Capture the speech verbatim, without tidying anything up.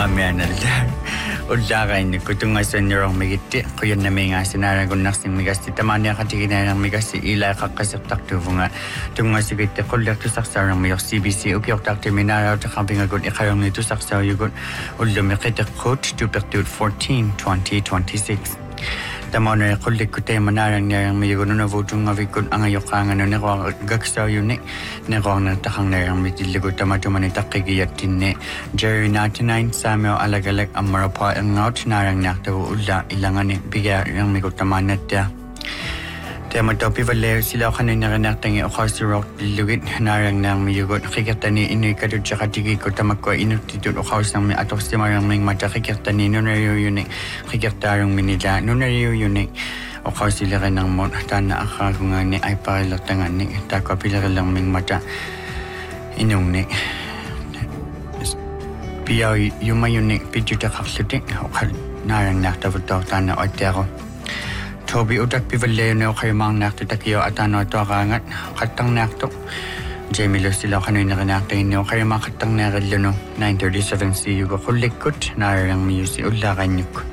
Mamianal. Ulakay ni kutunga sa nirong migiti. Kuyan na may nga sinara kung naksing migasti. Tamanya katigina ng migasti ila kakasaktak tuvo nga. Tunga sigiti kulak tu saksarang mayok C B C. Ukyok takti minaraw ta kampingagon ikarang nito saksaw yugon. Ulumikita coach to pertut fourteen twenty twenty-six. Tama na kulik kutay manarang niyang mayugon na votong nga vikon ang ayokangan na nako gagsaw yun eh. Nako na takang narang mitiligot tamato manitak kagiyat tinne. Jerry ninety-nine Samuel alagalag ang marapa ang out narang nakta ula ilangan eh bigya yung migot tamanat ya. Tema topi valero sila kanina kanatang i okasi rock lugit narang nang mayugot kikita ni inoy kadud tsaka tigi ko tamakwa inut titut okasi nang may atok si marang may mata kikita ni nunariyo yun eh kikita rong minila nunariyo yun eh okasi sila kanang mon tana akakong nga ni ay pakilatangan ni takwa pila lang may mata inong ni piyaw yumayon ni pijuta kaksutik okal narang naktavutaw tana o tero Toby utak pivaleo na kayo mga nakto takiyo at ano ito akangat katang nakto Jamie lo sila kanina kanakto inyo kayo mga katang nakadlo no nine thirty-seven C U ko kulikot narang miyusi ulakan yuk